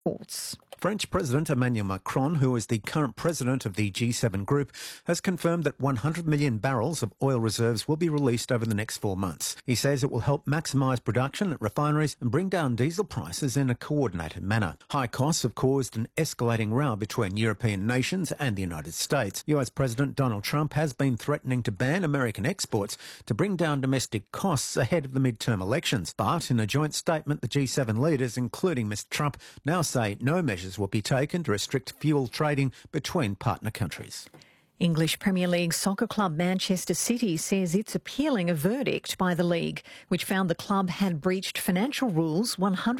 Sports. French President Emmanuel Macron, who is the current president of the G7 group, has confirmed that 100 million barrels of oil reserves will be released over the next 4 months. He says it will help maximise production at refineries and bring down diesel prices in a coordinated manner. High costs have caused an escalating row between European nations and the United States. US President Donald Trump has been threatening to ban American exports to bring down domestic costs ahead of the midterm elections. But in a joint statement, the G7 leaders, including Mr Trump, now say no measures will be taken to restrict fuel trading between partner countries. English Premier League soccer club Manchester City says it's appealing a verdict by the league, which found the club had breached financial rules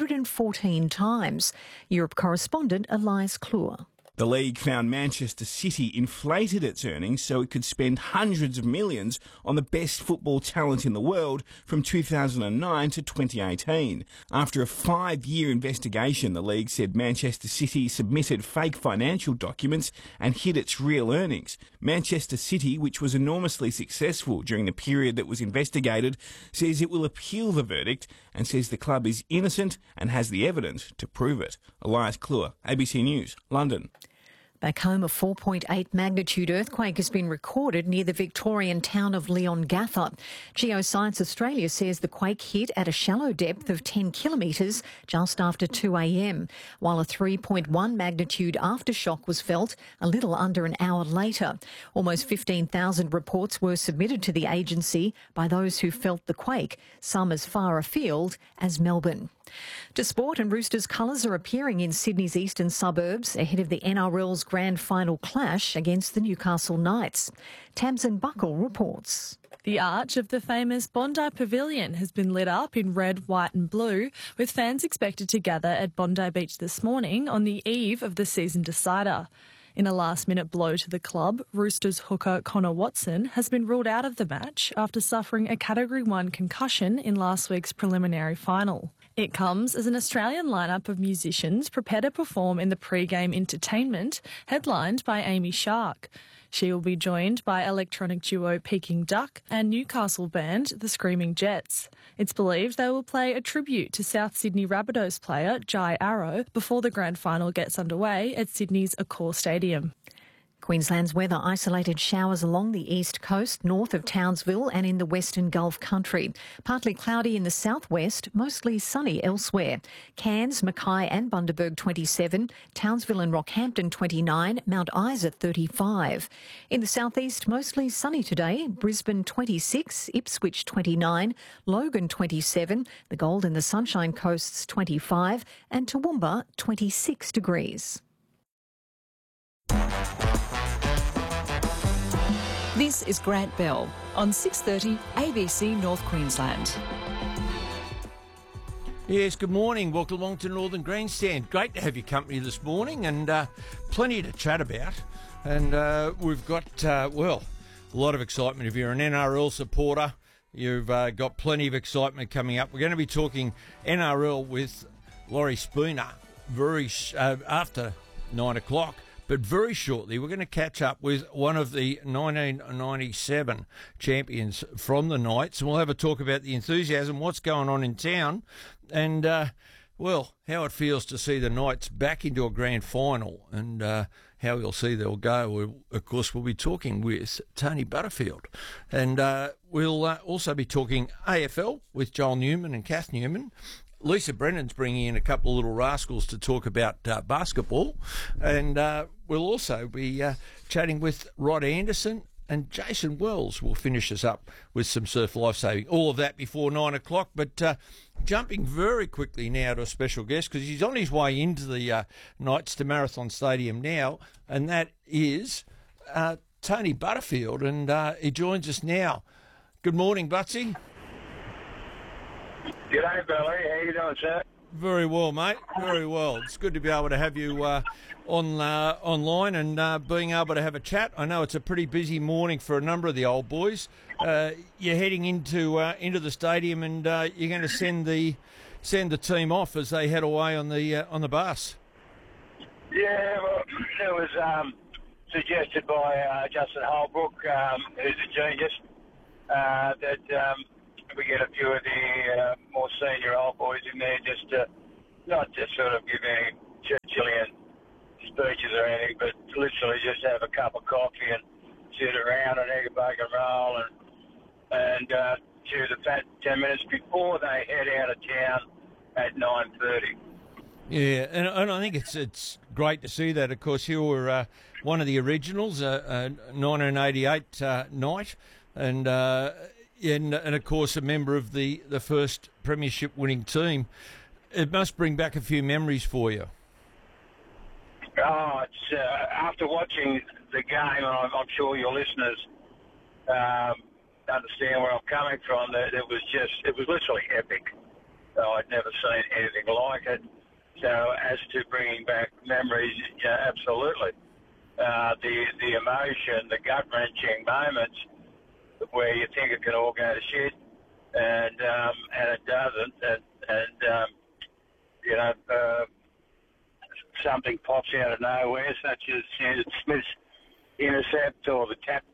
114 times. Europe correspondent Elias Kluwer. The league found Manchester City inflated its earnings so it could spend hundreds of millions on the best football talent in the world from 2009 to 2018. After a 5-year investigation, the league said Manchester City submitted fake financial documents and hid its real earnings. Manchester City, which was enormously successful during the period that was investigated, says it will appeal the verdict and says the club is innocent and has the evidence to prove it. Elias Kluwer, ABC News, London. Back home, a 4.8 magnitude earthquake has been recorded near the Victorian town of Leongatha. Geoscience Australia says the quake hit at a shallow depth of 10 kilometres just after 2 a.m, while a 3.1 magnitude aftershock was felt a little under an hour later. Almost 15,000 reports were submitted to the agency by those who felt the quake, some as far afield as Melbourne. To sport, and Roosters colours are appearing in Sydney's eastern suburbs ahead of the NRL's grand final clash against the Newcastle Knights. Tamsin Buckle reports. The arch of the famous Bondi Pavilion has been lit up in red, white and blue, with fans expected to gather at Bondi Beach this morning on the eve of the season decider. In a last-minute blow to the club, Roosters hooker Connor Watson has been ruled out of the match after suffering a Category 1 concussion in last week's preliminary final. It comes as an Australian lineup of musicians prepare to perform in the pre-game entertainment, headlined by Amy Shark. She will be joined by electronic duo Peking Duck and Newcastle band The Screaming Jets. It's believed they will play a tribute to South Sydney Rabbitohs player Jai Arrow before the grand final gets underway at Sydney's Accor Stadium. Queensland's weather: isolated showers along the east coast, north of Townsville and in the western Gulf country. Partly cloudy in the southwest, mostly sunny elsewhere. Cairns, Mackay and Bundaberg 27, Townsville and Rockhampton 29, Mount Isa 35. In the southeast, mostly sunny today. Brisbane 26, Ipswich 29, Logan 27, the Gold and the Sunshine Coasts 25 and Toowoomba 26 degrees. This is Grant Bell on 6:30 ABC North Queensland. Yes, good morning. Welcome along to Northern Grandstand. Great to have your company this morning and plenty to chat about. And we've got, a lot of excitement. If you're an NRL supporter, you've got plenty of excitement coming up. We're going to be talking NRL with Laurie Spooner after 9 o'clock. But very shortly, we're going to catch up with one of the 1997 champions from the Knights. And we'll have a talk about the enthusiasm, what's going on in town, and, how it feels to see the Knights back into a grand final and how we'll see they'll go. Of course, we'll be talking with Tony Butterfield. And we'll also be talking AFL with Joel Newman and Kath Newman. Lisa Brennan's bringing in a couple of little rascals to talk about basketball. And we'll also be chatting with Rod Anderson, and Jason Wells will finish us up with some surf lifesaving. All of that before 9 o'clock. But jumping very quickly now to a special guest, because he's on his way into the Knights to Marathon Stadium now, and that is Tony Butterfield. And he joins us now. Good morning, Butsy. G'day, Billy. How you doing, sir? Very well, mate. Very well. It's good to be able to have you online and being able to have a chat. I know it's a pretty busy morning for a number of the old boys. You're heading into the stadium, and you're going to send the team off as they head away on the bus. Yeah, well, it was suggested by Justin Holbrook, who's a genius, that we get a few of the more senior old boys in there, just to not just sort of give any literally just have a cup of coffee and sit around an egg and bacon roll and chew the fat 10 minutes before they head out of town at 9:30. Yeah, and I think it's great to see that. Of course, you were one of the originals, 1988 night, and of course a member of the first premiership winning team. It must bring back a few memories for you. Oh, it's after watching the game, and I'm sure your listeners understand where I'm coming from. That it was literally epic. I'd never seen anything like it. So as to bringing back memories, yeah, absolutely. The emotion, the gut-wrenching moments where you think it can all go to shit, and it doesn't, and you know, something pops out of nowhere, such as Smith's intercept or the tap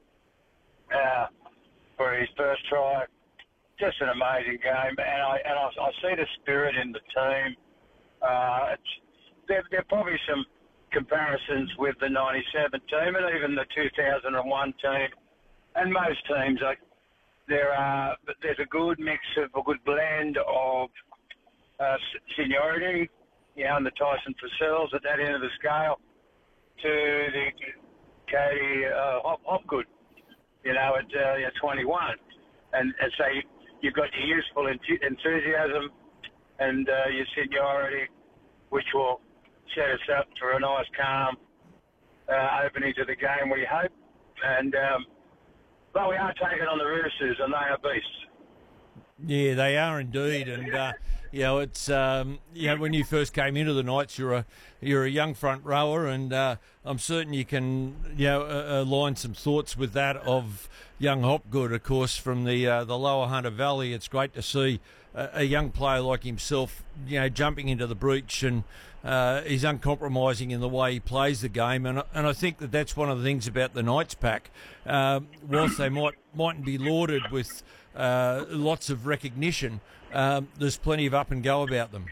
for his first try. Just an amazing game, and I see the spirit in the team. There are probably some comparisons with the 97 team and even the 2001 team, and most teams. There's a good mix of a good blend of seniority, you know, and the Tyson Fussels at that end of the scale, to the Cody Hopgood, you know, at 21, and so you've got your youthful enthusiasm and your seniority, which will set us up for a nice, calm opening to the game, we hope. And but we are taking on the Roosters, and they are beasts. Yeah, they are indeed, and you know, it's you know, when you first came into the Knights, you're a young front rower, and I'm certain you can, you know, align some thoughts with that of young Hopgood, of course, from the Lower Hunter Valley. It's great to see a young player like himself, you know, jumping into the breach, and he's uncompromising in the way he plays the game, and I think that's one of the things about the Knights pack. Whilst they mightn't be lauded with lots of recognition, there's plenty of up and go about them.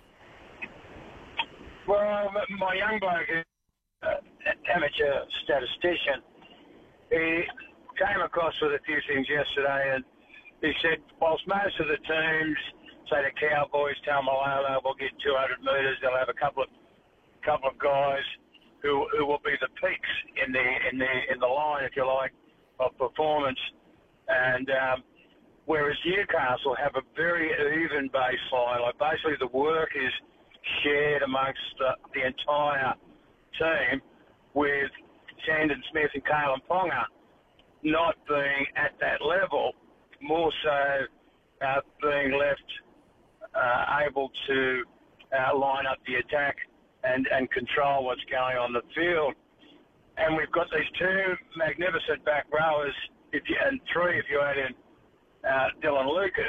Well, my young bloke, amateur statistician, he came across with a few things yesterday, and he said, whilst most of the teams, say the Cowboys, Talmalolo, will get 200 metres, they'll have a couple of guys who will be the peaks in the line, if you like, of performance, and whereas Newcastle have a very even baseline. Like, basically the work is shared amongst the entire team, with Sandon Smith and Kalen Ponga not being at that level, more so being left able to line up the attack and control what's going on the field. And we've got these two magnificent back rowers, and three if you add in Dylan Lucas,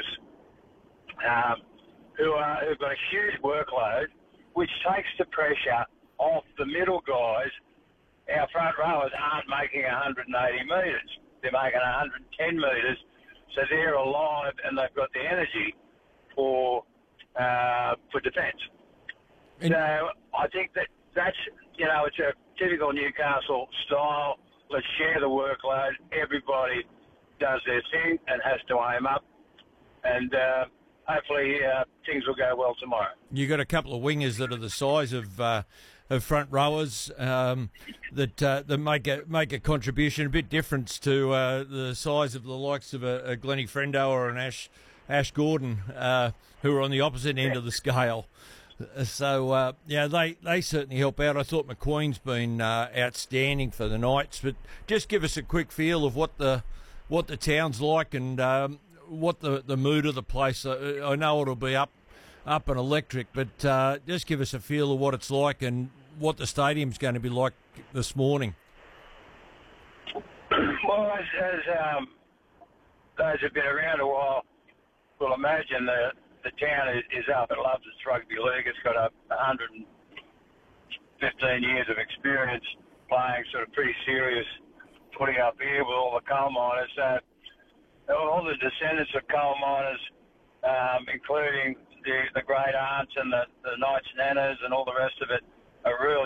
who've got a huge workload, which takes the pressure off the middle guys. Our front rowers aren't making 180 metres. They're making 110 metres, so they're alive and they've got the energy for defence. So I think that's, you know, it's a typical Newcastle style. Let's share the workload. Everybody does their thing and has to aim up, and hopefully things will go well tomorrow. You got a couple of wingers that are the size of front rowers that make a contribution, a bit different to the size of the likes of a Glennie Friendo or an Ash Gordon, who are on the opposite end of the scale. So yeah, they certainly help out. I thought McQueen's been outstanding for the Knights, but just give us a quick feel of what the town's like and what the mood of the place. I know it'll be up and electric, but just give us a feel of what it's like and what the stadium's going to be like this morning. Well, as those who've been around a while will imagine, the town is up. It loves its rugby league. It's got 115 years of experience playing sort of pretty serious footy up here with all the coal miners. So all the descendants of coal miners, including the great aunts and the Knights nanas and all the rest of it, are really